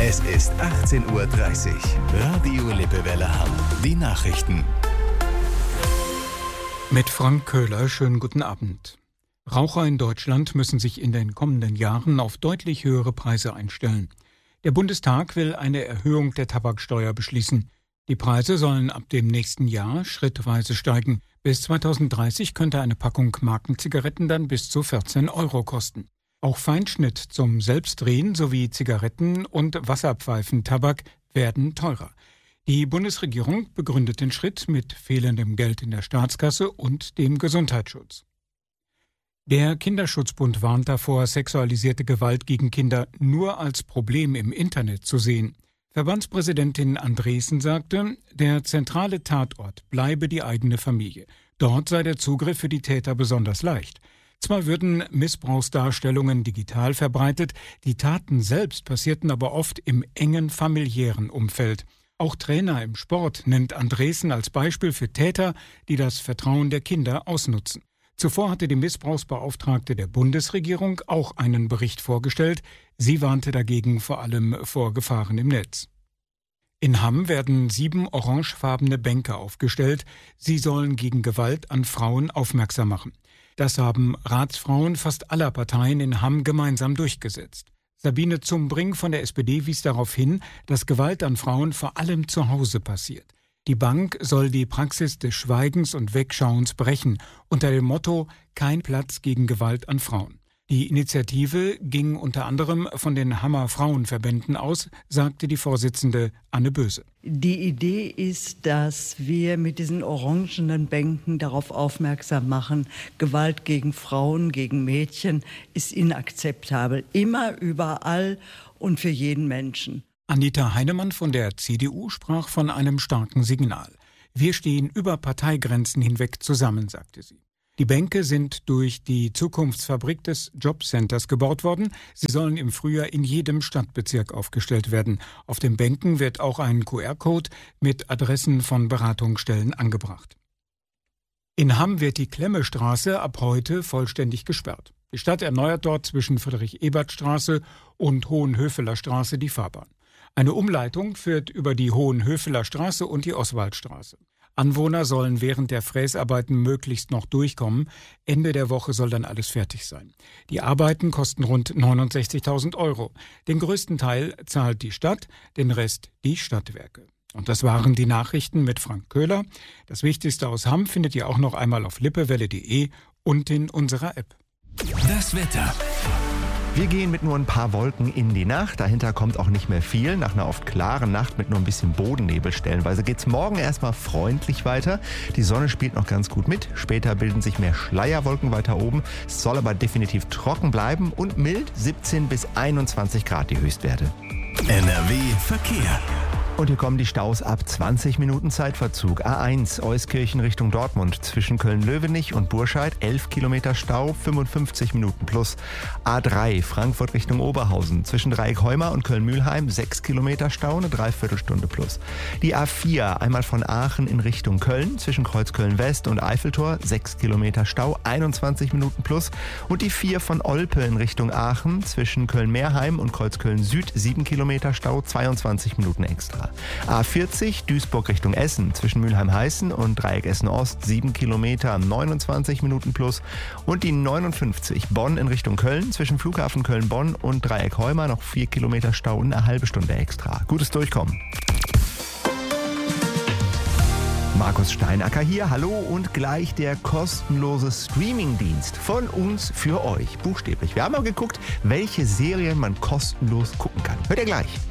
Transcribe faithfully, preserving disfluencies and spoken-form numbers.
Es ist achtzehn Uhr dreißig. Radio Lippewelle Hamm. Die Nachrichten. Mit Frank Köhler, schönen guten Abend. Raucher in Deutschland müssen sich in den kommenden Jahren auf deutlich höhere Preise einstellen. Der Bundestag will eine Erhöhung der Tabaksteuer beschließen. Die Preise sollen ab dem nächsten Jahr schrittweise steigen. Bis zweitausenddreißig könnte eine Packung Markenzigaretten dann bis zu vierzehn Euro kosten. Auch Feinschnitt zum Selbstdrehen sowie Zigaretten und Wasserpfeifentabak werden teurer. Die Bundesregierung begründet den Schritt mit fehlendem Geld in der Staatskasse und dem Gesundheitsschutz. Der Kinderschutzbund warnt davor, sexualisierte Gewalt gegen Kinder nur als Problem im Internet zu sehen. Verbandspräsidentin Andresen sagte, der zentrale Tatort bleibe die eigene Familie. Dort sei der Zugriff für die Täter besonders leicht. Zwar würden Missbrauchsdarstellungen digital verbreitet, die Taten selbst passierten aber oft im engen familiären Umfeld. Auch Trainer im Sport nennt Andresen als Beispiel für Täter, die das Vertrauen der Kinder ausnutzen. Zuvor hatte die Missbrauchsbeauftragte der Bundesregierung auch einen Bericht vorgestellt. Sie warnte dagegen vor allem vor Gefahren im Netz. In Hamm werden sieben orangefarbene Bänke aufgestellt. Sie sollen gegen Gewalt an Frauen aufmerksam machen. Das haben Ratsfrauen fast aller Parteien in Hamm gemeinsam durchgesetzt. Sabine Zumbring von der S P D wies darauf hin, dass Gewalt an Frauen vor allem zu Hause passiert. Die Bank soll die Praxis des Schweigens und Wegschauens brechen, unter dem Motto »Kein Platz gegen Gewalt an Frauen«. Die Initiative ging unter anderem von den Hammer Frauenverbänden aus, sagte die Vorsitzende Anne Böse. Die Idee ist, dass wir mit diesen orangenen Bänken darauf aufmerksam machen, Gewalt gegen Frauen, gegen Mädchen ist inakzeptabel. Immer, überall und für jeden Menschen. Anita Heinemann von der C D U sprach von einem starken Signal. Wir stehen über Parteigrenzen hinweg zusammen, sagte sie. Die Bänke sind durch die Zukunftsfabrik des Jobcenters gebaut worden. Sie sollen im Frühjahr in jedem Stadtbezirk aufgestellt werden. Auf den Bänken wird auch ein Q R-Code mit Adressen von Beratungsstellen angebracht. In Hamm wird die Klemmestraße ab heute vollständig gesperrt. Die Stadt erneuert dort zwischen Friedrich-Ebert-Straße und Hohenhöfeler Straße die Fahrbahn. Eine Umleitung führt über die Hohenhöfeler Straße und die Oswaldstraße. Anwohner sollen während der Fräsarbeiten möglichst noch durchkommen. Ende der Woche soll dann alles fertig sein. Die Arbeiten kosten rund neunundsechzigtausend Euro. Den größten Teil zahlt die Stadt, den Rest die Stadtwerke. Und das waren die Nachrichten mit Frank Köhler. Das Wichtigste aus Hamm findet ihr auch noch einmal auf lippewelle punkt de und in unserer App. Das Wetter. Wir gehen mit nur ein paar Wolken in die Nacht. Dahinter kommt auch nicht mehr viel. Nach einer oft klaren Nacht mit nur ein bisschen Bodennebel stellenweise geht's morgen erstmal freundlich weiter. Die Sonne spielt noch ganz gut mit. Später bilden sich mehr Schleierwolken weiter oben. Es soll aber definitiv trocken bleiben und mild, siebzehn bis einundzwanzig Grad die Höchstwerte. N R W Verkehr. Und hier kommen die Staus ab zwanzig Minuten Zeitverzug. A eins Euskirchen Richtung Dortmund zwischen Köln-Löwenich und Burscheid elf Kilometer Stau, fünfundfünfzig Minuten plus. A drei Frankfurt Richtung Oberhausen zwischen Dreieck-Heumar und Köln-Mühlheim sechs Kilometer Stau, eine Dreiviertelstunde plus. Die A vier einmal von Aachen in Richtung Köln zwischen Kreuzköln West und Eiffeltor sechs Kilometer Stau, einundzwanzig Minuten plus. Und die vier von Olpe in Richtung Aachen zwischen Köln-Meerheim und Kreuzköln Süd sieben Kilometer Stau, zweiundzwanzig Minuten extra. A vierzig Duisburg Richtung Essen zwischen Mülheim-Heißen und Dreieck Essen-Ost sieben Kilometer, neunundzwanzig Minuten plus. Und die neunundfünfzig Bonn in Richtung Köln zwischen Flughafen Köln-Bonn und Dreieck Heumar noch vier Kilometer Stau und eine halbe Stunde extra. Gutes Durchkommen. Markus Steinacker hier, hallo und gleich der kostenlose Streamingdienst von uns für euch, buchstäblich. Wir haben mal geguckt, welche Serien man kostenlos gucken kann. Hört ihr gleich.